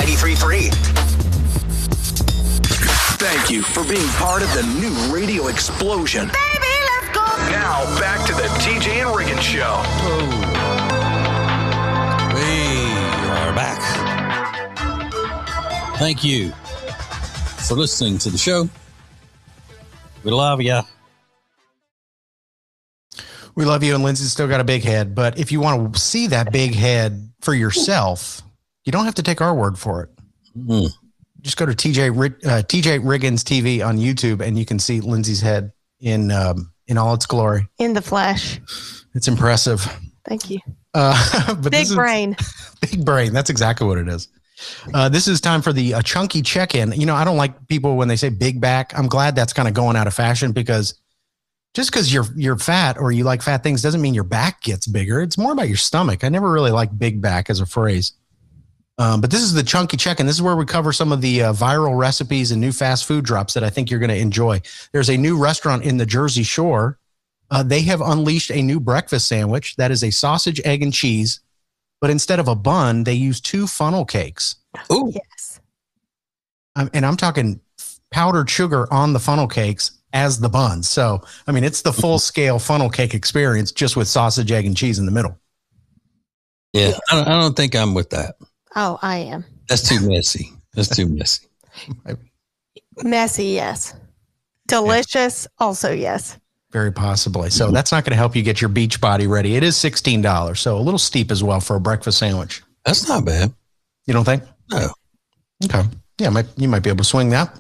93.3. Thank you for being part of the new radio explosion. Baby, let's go. Now, back to the TJ and Riggins Show. We are back. Thank you for listening to the show. We love you. We love you, and Lindsay's still got a big head. But if you want to see that big head for yourself, you don't have to take our word for it. Mm. Just go to TJ Riggins TV on YouTube, and you can see Lindsay's head in all its glory. In the flesh. It's impressive. Thank you. But big brain. Big brain. That's exactly what it is. This is time for the chunky check-in. You know, I don't like people when they say big back. I'm glad that's kind of going out of fashion, because just because you're fat or you like fat things doesn't mean your back gets bigger. It's more about your stomach. I never really liked big back as a phrase. But this is the chunky check-in. This is where we cover some of the viral recipes and new fast food drops that I think you're going to enjoy. There's a new restaurant in the Jersey Shore. They have unleashed a new breakfast sandwich that is a sausage, egg, and cheese. But instead of a bun, they use 2 funnel cakes. Oh, yes. And I'm talking powdered sugar on the funnel cakes as the buns. So, I mean, it's the full-scale funnel cake experience just with sausage, egg, and cheese in the middle. yeah. I don't think I'm with that. Oh, I am. That's too messy. That's too messy. Messy, yes. Delicious, also yes. Very possibly. So that's not going to help you get your beach body ready. It is $16, so a little steep as well for a breakfast sandwich. That's not bad. You don't think? No. Okay. Yeah, you might be able to swing that.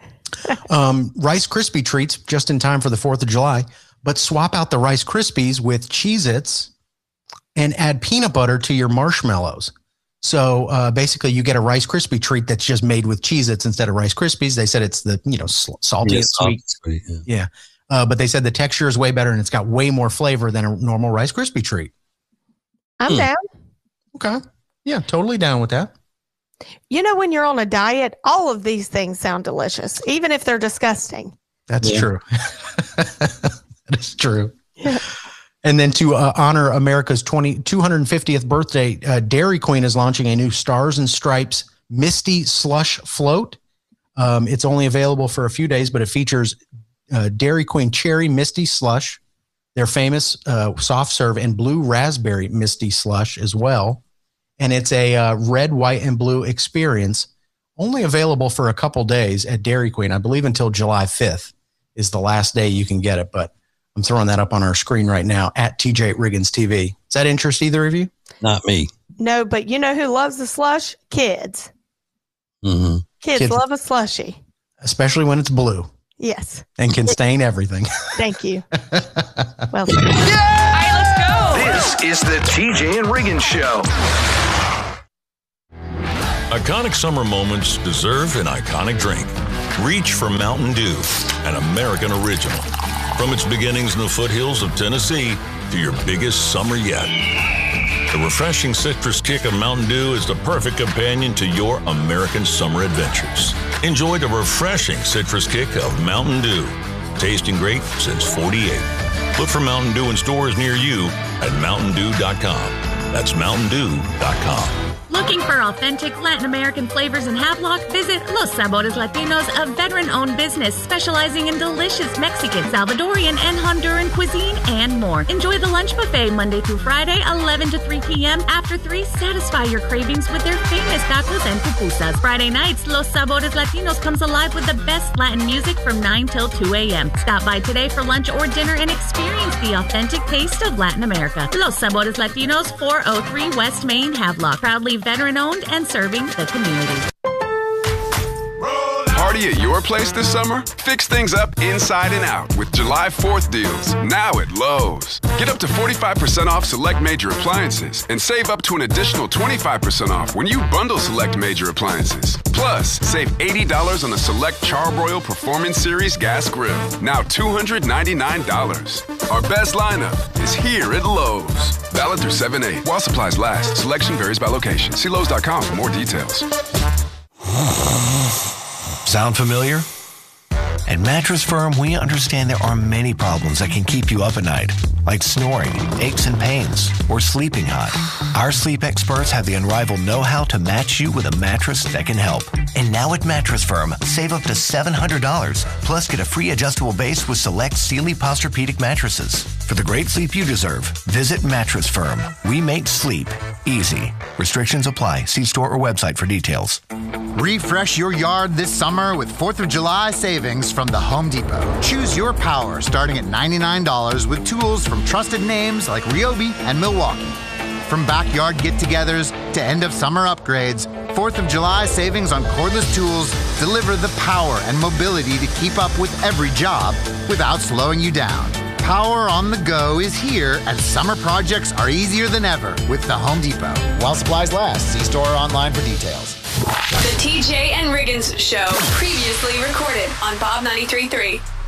Rice Krispie treats just in time for the 4th of July, but swap out the Rice Krispies with Cheez-Its and add peanut butter to your marshmallows. So basically you get a Rice Krispie treat that's just made with Cheez-Its instead of Rice Krispies. They said it's the, salty and sweet. Yeah. But they said the texture is way better and it's got way more flavor than a normal Rice Krispie treat. I'm down. Okay. Yeah, totally down with that. You know, when you're on a diet, all of these things sound delicious, even if they're disgusting. That's true. That is true. Yeah. And then to honor America's 250th birthday, Dairy Queen is launching a new Stars and Stripes Misty Slush Float. It's only available for a few days, but it features Dairy Queen Cherry Misty Slush, their famous soft serve, and Blue Raspberry Misty Slush as well. And it's a red, white, and blue experience, only available for a couple days at Dairy Queen. I believe until July 5th is the last day you can get it, but I'm throwing that up on our screen right now at TJ Riggins TV. Does that interest either of you? Not me. No, but you know who loves the slush? Kids. Mm-hmm. Kids love a slushie. Especially when it's blue. Yes. And can stain everything. Thank you. Well, Yeah! all right, This let's go. is the TJ and Riggins Show. Iconic summer moments deserve an iconic drink. Reach for Mountain Dew, an American original. From its beginnings in the foothills of Tennessee to your biggest summer yet. The refreshing citrus kick of Mountain Dew is the perfect companion to your American summer adventures. Enjoy the refreshing citrus kick of Mountain Dew. Tasting great since 48. Look for Mountain Dew in stores near you at mountaindew.com. That's mountaindew.com. Looking for authentic Latin American flavors in Havelock? Visit Los Sabores Latinos, a veteran-owned business specializing in delicious Mexican, Salvadorian, and Honduran cuisine and more. Enjoy the lunch buffet Monday through Friday, 11 to 3 p.m. After 3, satisfy your cravings with their famous tacos and pupusas. Friday nights, Los Sabores Latinos comes alive with the best Latin music from 9 till 2 a.m. Stop by today for lunch or dinner and experience the authentic taste of Latin America. Los Sabores Latinos, 403 West Main, Havelock. Proudly veteran-owned and serving the community. Party at your place this summer? Fix things up inside and out with July 4th deals, now at Lowe's. Get up to 45% off select major appliances and save up to an additional 25% off when you bundle select major appliances. Plus, save $80 on the select Charbroil Performance Series gas grill, now $299. Our best lineup is here at Lowe's. Valid through 7/8 while supplies last. Selection varies by location. See Lowe's.com for more details. Sound familiar? At Mattress Firm, we understand there are many problems that can keep you up at night. like snoring, aches and pains, or sleeping hot. Our sleep experts have the unrivaled know-how to match you with a mattress that can help. And now at Mattress Firm, save up to $700, plus get a free adjustable base with select Sealy Posturepedic mattresses. For the great sleep you deserve, visit Mattress Firm. We make sleep easy. Restrictions apply. See store or website for details. Refresh your yard this summer with 4th of July savings from the Home Depot. Choose your power starting at $99 with tools from trusted names like Ryobi and Milwaukee. From backyard get-togethers to end-of-summer upgrades, 4th of July savings on cordless tools deliver the power and mobility to keep up with every job without slowing you down. Power on the go is here, and summer projects are easier than ever with the Home Depot. While supplies last, see store or online for details. The TJ and Riggins Show, previously recorded on Bob 93.3.